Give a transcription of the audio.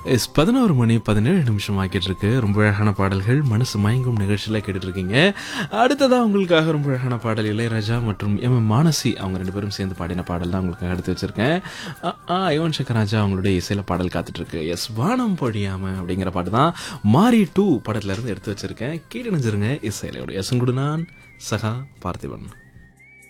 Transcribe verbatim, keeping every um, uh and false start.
S பதினொரு மணி பதினேழு நிமிஷம் ஆக்கிட்டு இருக்கு. ரொம்ப அழகான பாடல்கள் மனசு மயங்கும் நிகழ்ச்சியில் கேட்டுட்டு இருக்கீங்க. அடுத்ததா உங்களுக்காக ரொம்ப அழகான பாடல் இளையராஜா மற்றும் எம் எம் மானசி அவங்க ரெண்டு பேரும் சேர்ந்து பாடின பாடல் தான் உங்களுக்காக எடுத்து வச்சிருக்கேன். யுவன் சங்கர் ராஜா அவங்களுடைய இசையில பாடல் காத்துட்டு இருக்கு. எஸ் வானம் பொழியாம அப்படிங்கிற பாட்டு தான் மாரி டூ படத்துல இருந்து எடுத்து வச்சிருக்கேன். கேட்டு நினைச்சிருங்க. இசையில எஸ் குடு நான் சகா பார்த்திபன்.